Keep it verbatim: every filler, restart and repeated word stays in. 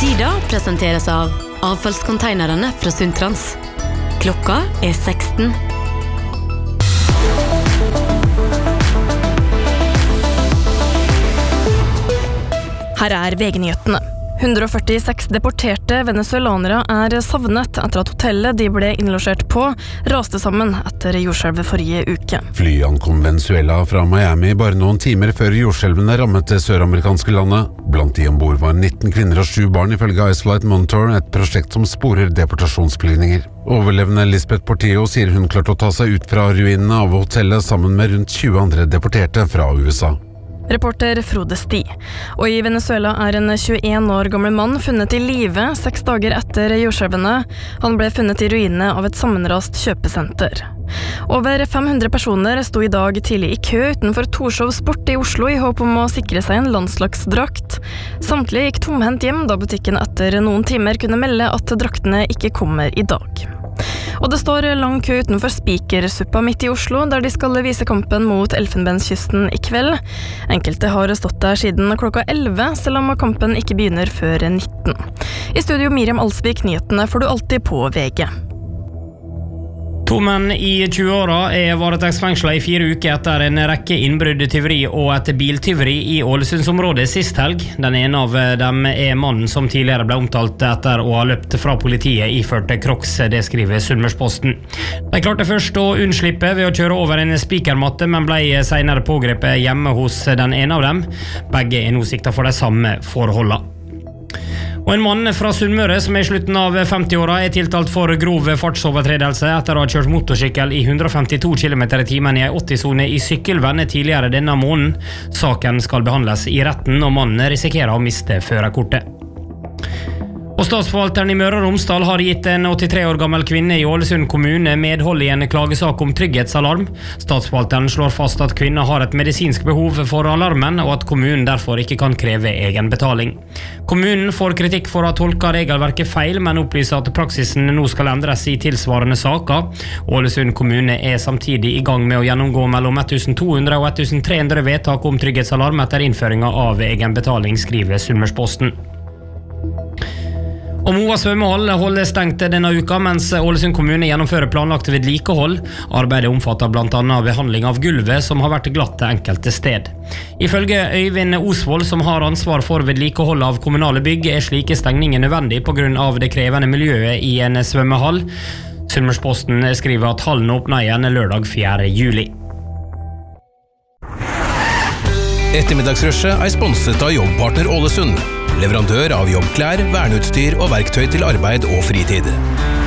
Tida presenteres av avfallskonteinerne fra Sundtrans. Klokka er seksten. Her er V G-nyhetene. hundre og førtiseks deporterte venezuelanere er savnet etter at hotellet de ble innlosjert på raste sammen etter jordskjelvet forrige uke. Flyet ankom Venezuela fra Miami bare noen timer før jordskjelvene rammet det søramerikanske landet. Blant de ombord var nitten kvinner og sju barn ifølge Isolite Monitor, et prosjekt som sporer deportasjonsflygninger. Overlevende Lisbeth Portillo sier hun klarte å ta seg ut fra ruinene av hotellet sammen med rundt tjue andre deporterte fra U S A. Reporter Frode Sti. Og i Venezuela er en tjueen år gammel mann funnet i live seks dager etter jordskjelvene. Han ble funnet i ruinene av et sammenrast kjøpesenter. Over fem hundre personer sto i dag tidlig i kø utenfor Torshov Sport i Oslo i håp om å sikre seg en landslagsdrakt. Samtlige gikk tomhendt hjem da butikken etter noen timer kunne melde at draktene ikke kommer i dag. Og det står lang kø utenfor Spikersuppa midt i Oslo, der de skal vise kampen mot Elfenbenskysten i kveld. Enkelte har stått der siden klokka elleve, selv om kampen ikke begynner før nitten. I studio Miriam Alsvik, nyhetene får du alltid på V G. To menn i tjueåra er varetektsfengslet i fire uker etter en rekke innbrudd, tyveri og et biltyveri i Ålesundsområdet sist helg. Den ene av dem er mannen som tidligere ble omtalt etter å ha løpt fra politiet iført Crocs, det skriver Sunnmørsposten. De klarte først å unnslippe ved å kjøre over en spikermatte, men ble senere pågrepet hjemme hos den ene av dem. Begge er nå siktet for de samme forholdene. Og en mann fra Sunnmøre som er i slutten av femti-åra er tiltalt for grov fartsovertredelse etter å ha kjørt motorsykkel i hundre og femtito kilometer i timen i en åtti-sone i Sykkelven tidligere denne måneden. Saken skal behandles i retten, og mannen risikerer å miste førerkortet. Og statsforvalteren i Møre og Romsdal har gitt en åttitre år gammel kvinne i Ålesund kommune medhold i en klagesak om trygghetsalarm. Statsforvalteren slår fast at kvinner har et medisinsk behov for alarmen, og at kommunen derfor ikke kan kreve egenbetaling. Kommunen får kritikk for å ha tolket regelverket feil, men opplyser at praksisen nå skal endres i tilsvarende saker. Ålesund kommune er samtidig i gang med å gjennomgå mellom to hundre og tre hundre vedtak om trygghetsalarm etter innføringen av egenbetaling, skriver Sunnmørsposten. Og Moa svømmehall holder stengt denne uka, mens Ålesund kommune gjennomfører planlagt vedlikehold. Arbeidet omfatter blant annet behandling av gulvet, som har vært glatt til enkelte sted. Ifølge Øyvind Osvold, som har ansvar for vedlikehold av kommunale bygg, er slike stengninger nødvendig på grunn av det krevende miljøet i en svømmehall. Sunnmørsposten skriver at hallen åpner igjen lørdag fjerde juli. Ettermiddagsrushet er sponset av Jobbpartner Ålesund. Leverandør av jobbklær, verneutstyr og verktøy til arbeid og fritid.